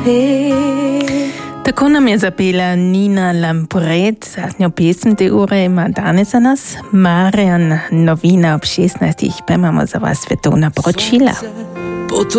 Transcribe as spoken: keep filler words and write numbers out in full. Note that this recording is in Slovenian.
Tako nam je zapela Nina Lampuret, zadnjo pesem te ure ima danes za nas Marjan Novina ob šestnajstih, pa imamo za vas svetovna poročila.